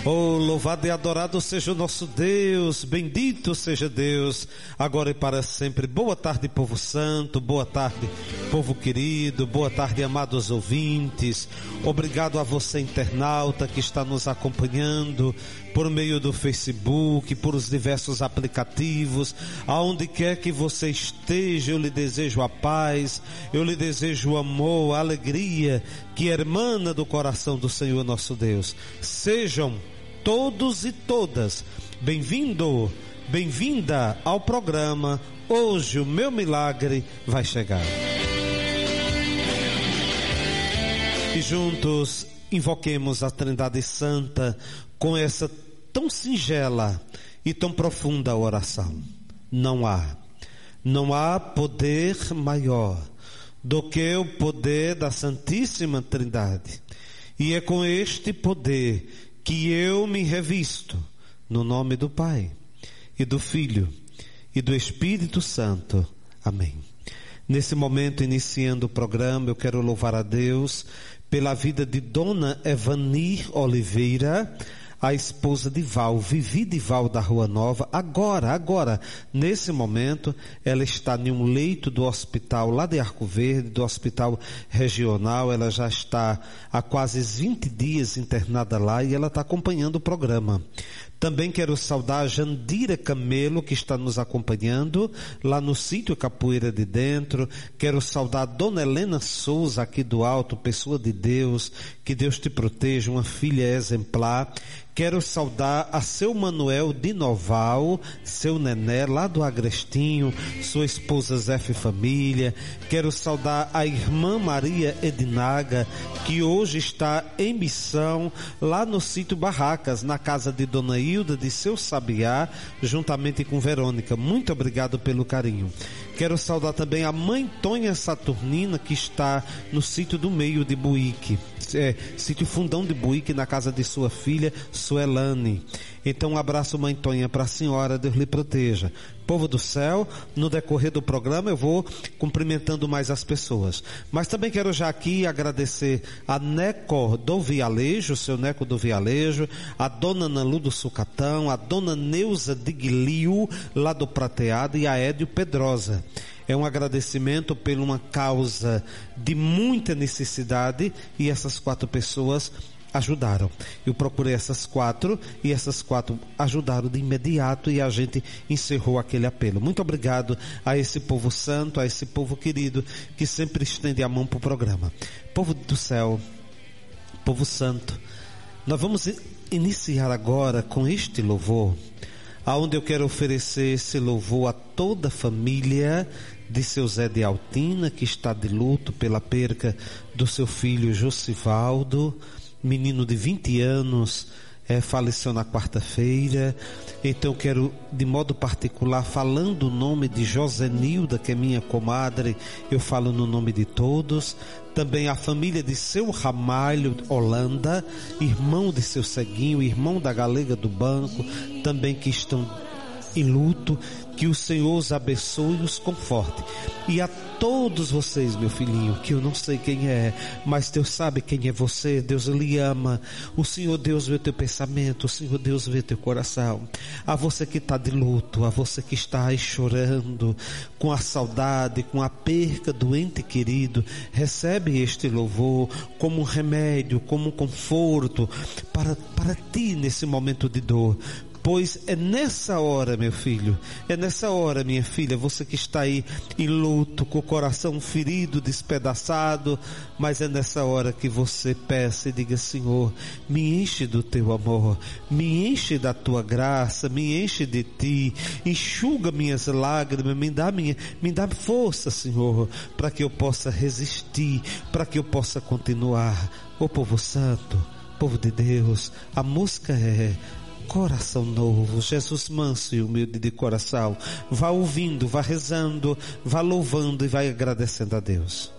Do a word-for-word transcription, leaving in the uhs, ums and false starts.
Oh, louvado e adorado seja o nosso Deus, bendito seja Deus, agora e para sempre. Boa tarde, povo santo, boa tarde, povo querido, boa tarde, amados ouvintes. Obrigado a você, internauta, que está nos acompanhando por meio do Facebook, por os diversos aplicativos. Aonde quer que você esteja, eu lhe desejo a paz, eu lhe desejo o amor, a alegria que emana do coração do Senhor nosso Deus. Sejam todos e todas bem-vindo, bem-vinda ao programa Hoje o Meu Milagre Vai Chegar. E juntos invoquemos a Trindade Santa com essa tão singela e tão profunda oração. Não há, não há poder maior do que o poder da Santíssima Trindade. E é com este poder que eu me revisto, no nome do Pai, e do Filho, e do Espírito Santo. Amém. Nesse momento, iniciando o programa, eu quero louvar a Deus pela vida de Dona Evanir Oliveira, a esposa de Val, Vivi de Val da Rua Nova. Agora, agora, nesse momento, ela está em um leito do hospital lá de Arco Verde, do hospital regional. Ela já está há quase vinte dias internada lá e ela está acompanhando o programa. Também quero saudar a Jandira Camelo, que está nos acompanhando lá no sítio Capoeira de Dentro. Quero saudar a Dona Helena Souza, aqui do Alto, pessoa de Deus, que Deus te proteja, uma filha exemplar. Quero saudar a seu Manuel de Noval, seu Nené, lá do Agrestinho, sua esposa Zefe Família. Quero saudar a irmã Maria Edinaga, que hoje está em missão lá no sítio Barracas, na casa de Dona Hilda de seu Sabiá, juntamente com Verônica. Muito obrigado pelo carinho. Quero saudar também a mãe Tônia Saturnina, que está no sítio do Meio de Buíque, é, sítio Fundão de Buíque, na casa de sua filha Suelane. Então um abraço, mãe Tônia, para a senhora, Deus lhe proteja. Povo do céu, no decorrer do programa eu vou cumprimentando mais as pessoas. Mas também quero já aqui agradecer a Neco do Vialejo, seu Neco do Vialejo, a Dona Nalu do Sucatão, a Dona Neuza de Guilio, lá do Prateado, e a Édio Pedrosa. É um agradecimento por uma causa de muita necessidade e essas quatro pessoas ajudaram. Eu procurei essas quatro e essas quatro ajudaram de imediato e a gente encerrou aquele apelo. Muito obrigado a esse povo santo, a esse povo querido que sempre estende a mão para o programa. Povo do céu, povo santo, nós vamos iniciar agora com este louvor, aonde eu quero oferecer esse louvor a toda a família de seu Zé de Altina, que está de luto pela perca do seu filho Josivaldo, menino de vinte anos, é, faleceu na quarta-feira. Então eu quero, de modo particular, falando o nome de Josenilda, que é minha comadre, eu falo no nome de todos. Também a família de seu Ramalho Holanda, irmão de seu Ceguinho, irmão da Galega do Banco, também que estão em luto. Que o Senhor os abençoe e os conforte. E a todos vocês, meu filhinho, que eu não sei quem é, mas Deus sabe quem é você. Deus lhe ama. O Senhor Deus vê teu pensamento, o Senhor Deus vê teu coração. A você que está de luto, a você que está aí chorando, com a saudade, com a perca do ente querido, recebe este louvor como um remédio, como um conforto para, para ti nesse momento de dor. Pois é nessa hora, meu filho, é nessa hora, minha filha, você que está aí em luto, com o coração ferido, despedaçado, mas é nessa hora que você peça e diga: Senhor, me enche do teu amor, me enche da tua graça, me enche de ti, enxuga minhas lágrimas, me dá, minha, me dá força, Senhor, para que eu possa resistir, para que eu possa continuar. Ô povo santo, povo de Deus, a música é Coração Novo, Jesus manso e humilde de coração. Vá ouvindo, vá rezando, vá louvando e vai agradecendo a Deus.